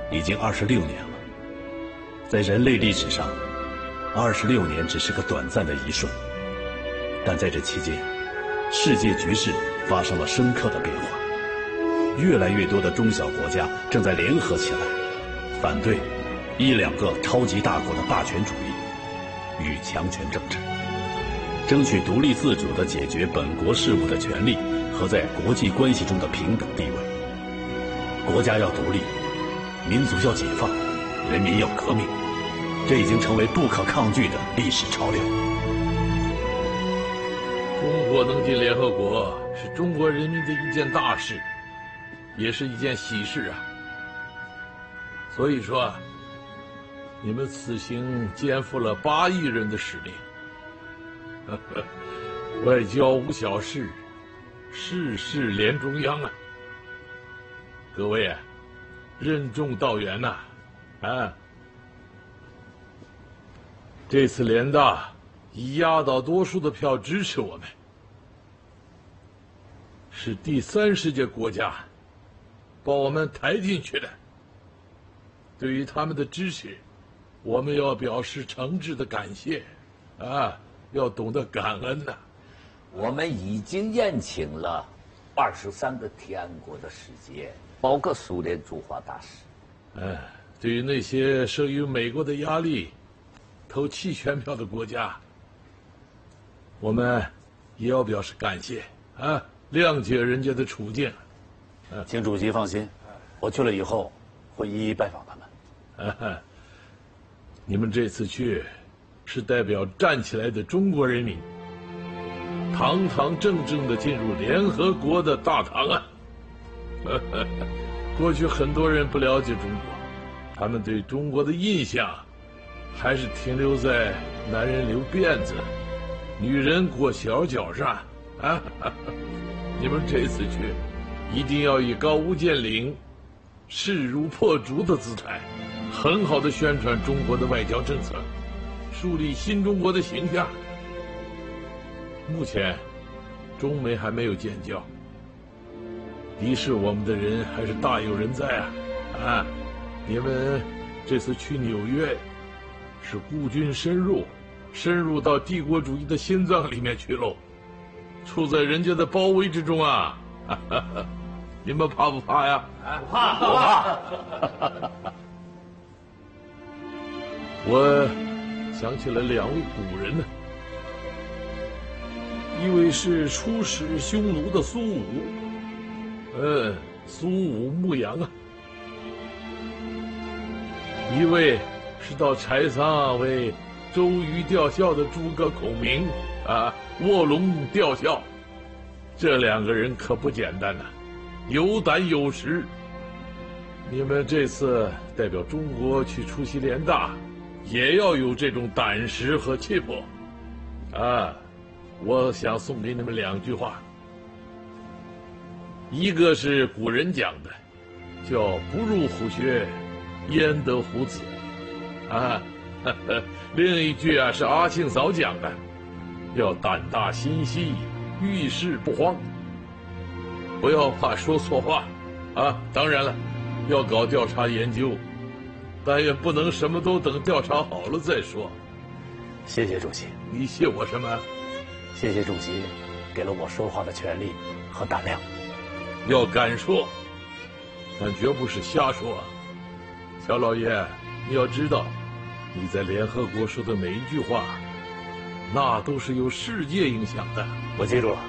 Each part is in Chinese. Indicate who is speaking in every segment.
Speaker 1: 已经26年了。在人类历史上，26年只是个短暂的一瞬，但在这期间，世界局势发生了深刻的变化。越来越多的中小国家正在联合起来，反对一两个超级大国的霸权主义与强权政治，争取独立自主地解决本国事务的权利和在国际关系中的平等地位。国家要独立，民族要解放，人民要革命，这已经成为不可抗拒的历史潮流。
Speaker 2: 中国能进联合国是中国人民的一件大事，也是一件喜事啊。所以说，你们此行肩负了8亿人的使命。外交无小事，事事连中央啊！各位啊，任重道远呐！这次联大以压倒多数的票支持我们，是第30届国家把我们抬进去的。对于他们的支持，我们要表示诚挚的感谢，要懂得感恩呐。
Speaker 3: 我们已经宴请了23个提案国的使节，包括苏联驻华大使。
Speaker 2: 对于那些受于美国的压力投弃权票的国家，我们也要表示感谢谅解人家的处境。
Speaker 1: 请主席放心，我去了以后会一一拜访他们。
Speaker 2: 你们这次去是代表站起来的中国人民，堂堂正正地进入联合国的大堂啊！过去很多人不了解中国，他们对中国的印象还是停留在男人留辫子，女人裹小脚上你们这次去，一定要以高屋建瓴、势如破竹的姿态，很好的宣传中国的外交政策，树立新中国的形象。目前，中美还没有建交，敌视我们的人还是大有人在你们这次去纽约，是孤军深入到帝国主义的心脏里面去喽，处在人家的包围之中啊！你们怕不怕呀？
Speaker 3: 不怕。
Speaker 2: 我想起了2位古人呢，一位是出使匈奴的苏武，苏武牧羊啊；一位是到柴桑为周瑜吊孝的诸葛孔明卧龙吊孝。这2个人可不简单呐，有胆有识。你们这次代表中国去出席联大，也要有这种胆识和气魄我想送给你们2句话，一个是古人讲的，叫不入虎穴，焉得虎子另一句是阿庆嫂讲的，要胆大心细，遇事不慌，不要怕说错话当然了，要搞调查研究，但也不能什么都等调查好了再说。
Speaker 1: 谢谢主席。
Speaker 2: 你谢我什么？
Speaker 1: 谢谢主席给了我说话的权利和胆量。
Speaker 2: 要敢说，但绝不是瞎说小老爷，你要知道，你在联合国说的每一句话，那都是有世界影响的。
Speaker 1: 我记住了。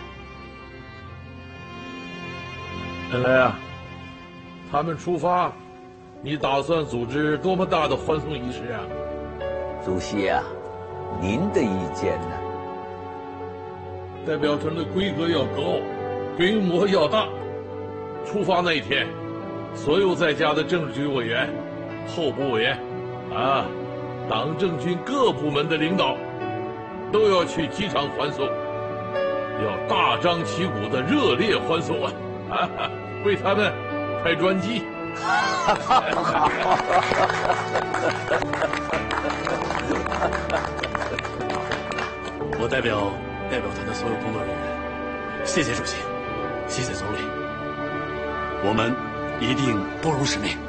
Speaker 2: 本来他们出发，你打算组织多么大的欢送仪式啊？
Speaker 3: 主席您的意见呢？
Speaker 2: 代表团的规格要高，规模要大。出发那一天，所有在家的政治局委员、候补委员党政军各部门的领导都要去机场欢送，要大张旗鼓的热烈欢送为他们开专机。
Speaker 1: 我代表团的所有工作人员，谢谢主席，谢谢总理，我们一定不辱使命。